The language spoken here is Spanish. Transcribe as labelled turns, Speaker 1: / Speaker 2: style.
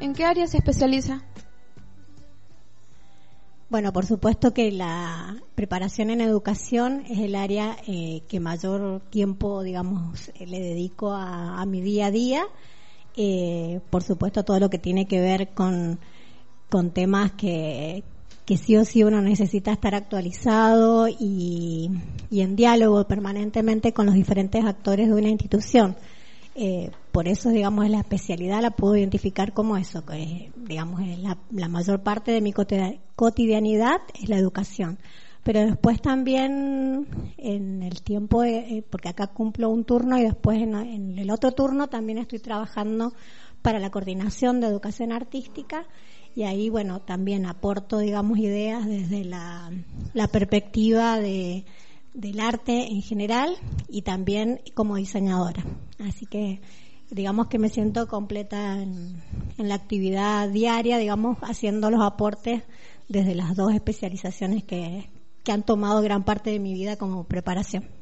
Speaker 1: ¿En qué área se especializa?
Speaker 2: Bueno, por supuesto que la preparación en educación es el área que mayor tiempo, digamos, le dedico a mi día a día. Por supuesto, todo lo que tiene que ver con temas que sí o sí uno necesita estar actualizado y en diálogo permanentemente con los diferentes actores de una institución. Por eso, digamos, la especialidad la puedo identificar como eso, que digamos es la mayor parte de mi cotidianidad es la educación. Pero después también en el tiempo, porque acá cumplo un turno y después en el otro turno también estoy trabajando para la coordinación de educación artística y ahí, bueno, también aporto, digamos, ideas desde la perspectiva del arte en general y también como diseñadora. Así que digamos que me siento completa en la actividad diaria, digamos, haciendo los aportes desde las dos especializaciones que han tomado gran parte de mi vida como preparación.